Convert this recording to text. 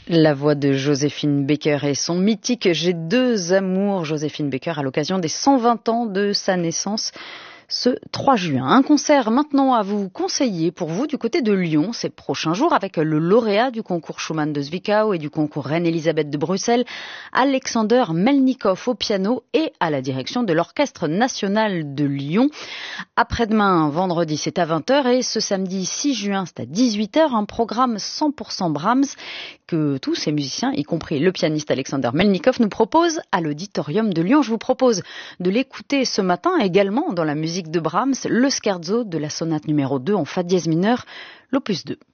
La voix de Joséphine Baker et son mythique J'ai deux amours, Joséphine Baker à l'occasion des 120 ans de sa naissance ce 3 juin. Un concert maintenant à vous conseiller pour vous du côté de Lyon ces prochains jours avec le lauréat du concours Schumann de Zwickau et du concours Reine-Elisabeth de Bruxelles, Alexander Melnikov au piano et à la direction de l'Orchestre national de Lyon. Après-demain, vendredi, c'est à 20h et ce samedi 6 juin, c'est à 18h, un programme 100% Brahms que tous ces musiciens, y compris le pianiste Alexander Melnikov, nous proposent à l'Auditorium de Lyon. Je vous propose de l'écouter ce matin également dans la musique de Brahms, le scherzo de la sonate numéro 2 en fa dièse mineur, l'opus 2.